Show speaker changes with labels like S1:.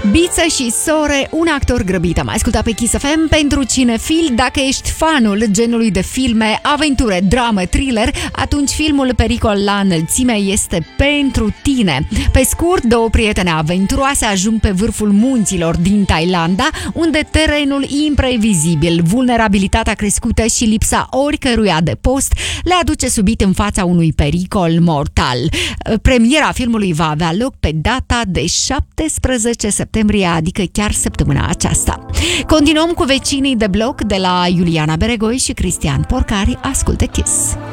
S1: Biță și sore, un actor grăbit. Am ascultat pe Kiss FM pentru cinefil. Dacă ești fanul genului de filme, aventure, dramă, thriller, atunci filmul Pericol la înălțime este pentru tine. Pe scurt, două prietene aventuroase ajung pe vârful munților din Thailanda, unde terenul imprevizibil, vulnerabilitatea crescută și lipsa oricăruia de post le aduce subit în fața unui pericol mortal. Premiera filmului va avea loc pe data de 17 septembrie, adică chiar săptămâna aceasta. Continuăm cu Vecinii de bloc de la Iuliana Beregoi și Cristian Porcari. Ascultă Kiss.